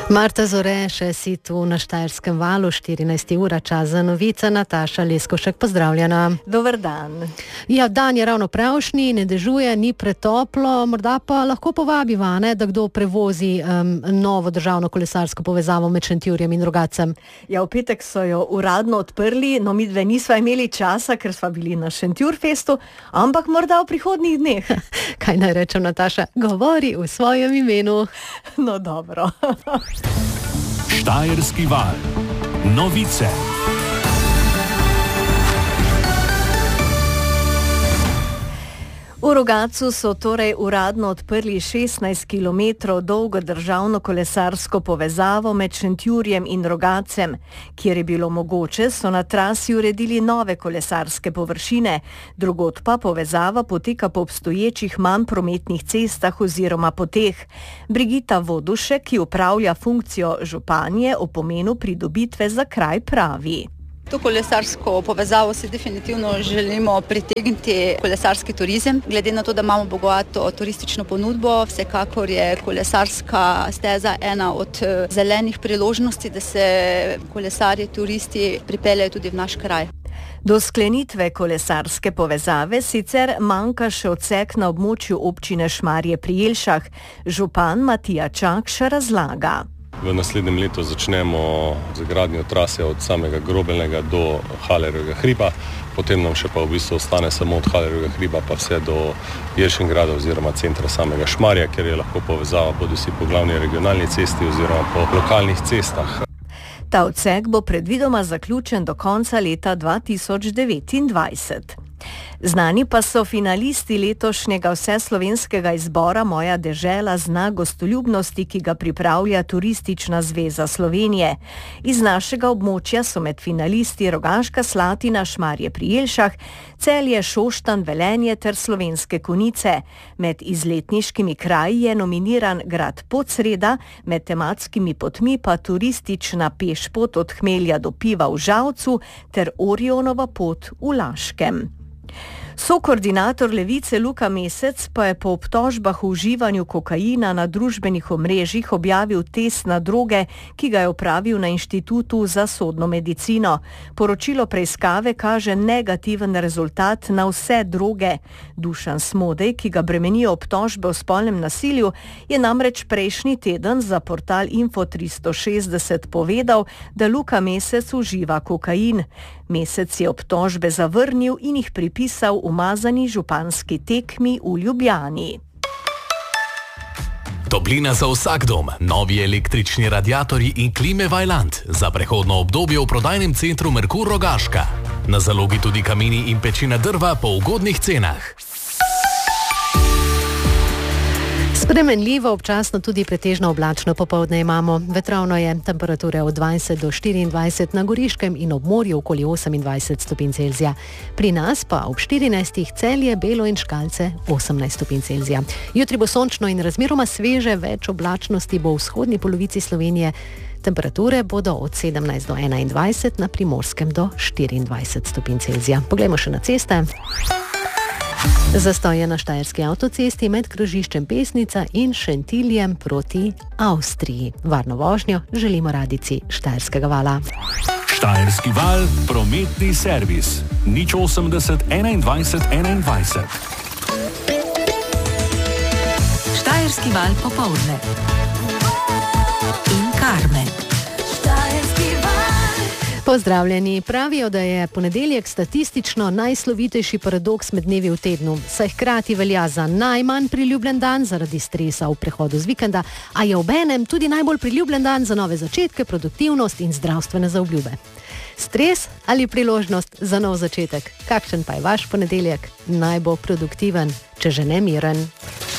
Marta Zore, še si tu na Štajerskem valu, 14 ura, čas za novice. Nataša Leskošek, pozdravljena. Dober dan. Ja, dan je ravno pravšnji, ne dežuje, ni pretoplo, morda pa lahko povabiva, da kdo prevozi novo državno kolesarsko povezavo med Šentjurjem in Rogatcem. Ja, v petek so jo uradno odprli, no midve nisva imeli časa, ker sva bili na Šentjurfestu, ampak morda v prihodnjih dneh. Kaj naj rečem, Nataša? Govori v svojem imenu. No, dobro. Štajerski val. Novice. V Rogatcu so torej uradno odprli 16 km dolgo državno kolesarsko povezavo med Šentjurjem in Rogatcem. Kjer je bilo mogoče, so na trasi uredili nove kolesarske površine, drugod pa povezava poteka po obstoječih manj prometnih cestah oziroma poteh. Brigita Vodušek, ki upravlja funkcijo županje, o pomenu pridobitve za kraj pravi. To kolesarsko povezavo si definitivno želimo pritegniti kolesarski turizem. Glede na to, da imamo bogato turistično ponudbo, vsekakor je kolesarska steza ena od zelenih priložnosti, da se kolesarji, turisti pripeljejo tudi v naš kraj. Do sklenitve kolesarske povezave sicer manjka še odsek na območju občine Šmarje pri Jelšah. Župan Matija Čakš razlaga. V naslednjem letu začnemo z gradnjo trase od samega Grobelnega do Halerjevega hriba, potem nam še pa v bistvu ostane samo od Halerjevega hriba pa vse do Jelšingrada oziroma centra samega Šmarja, kjer je lahko povezava bodisi po glavni regionalni cesti oziroma po lokalnih cestah. Ta odsek bo predvidoma zaključen do konca leta 2029. Znani pa so finalisti letošnjega vseslovenskega izbora Moja dežela znak gostoljubnosti, ki ga pripravlja Turistična zveza Slovenije. Iz našega območja so med finalisti Rogaška Slatina, Šmarje pri Jelšah, Celje, Šoštanj, Velenje ter Slovenske Konjice. Med izletniškimi kraji je nominiran grad Podsreda, med tematskimi potmi pa turistična pešpot od Hmelja do Piva v Žalcu ter Orionova pot v Laškem. Sokoordinator Levice Luka Mesec pa je po obtožbah o uživanju kokaina na družbenih omrežjih objavil test na droge, ki ga je opravil na Inštitutu za sodno medicino. Poročilo preiskave kaže negativen rezultat na vse droge. Dušan Smodej, ki ga bremenijo obtožbe o spolnem nasilju, je namreč prejšnji teden za portal Info 360 povedal, da Luka Mesec uživa kokain. Mesec je obtožbe zavrnil in jih pripisal umazani županski tekmi v Ljubljani. Toplina za vsak dom, novi električni radiatorji in klime Vaillant za prehodno obdobje v prodajnem centru Merkur Rogaška. Na zalogi tudi kamini in pečina drva po ugodnih cenah. Spremenljivo, občasno tudi pretežno oblačno popoldne imamo. Vetrovno je, temperature od 20 do 24, na Goriškem in ob morju okoli 28 stopinj Celzija. Pri nas pa ob 14 Celje, Belo in Škalce 18 stopinj Celzija. Jutri bo sončno in razmeroma sveže, več oblačnosti bo v vzhodni polovici Slovenije. Temperature bodo od 17 do 21, na Primorskem do 24 stopinj Celzija. Poglejmo še na ceste. Zastoj je na Štajerski avtocesti med krožiščem Pesnica in Šentiljem proti Avstriji. Varno vožnjo želimo radici Štajerskega vala. Štajerski val, prometni servis. 080 21 21. Štajerski val popoldne. In Karmen. Pozdravljeni. Pravijo, da je ponedeljek statistično najslovitejši paradoks med dnevi v tednu, saj hkrati velja za najmanj priljubljen dan zaradi stresa v prehodu z vikenda, a je obenem tudi najbolj priljubljen dan za nove začetke, produktivnost in zdravstvene zaobljube. Stres ali priložnost za nov začetek? Kakšen pa je vaš ponedeljek? Naj bo produktiven, če že ne miren.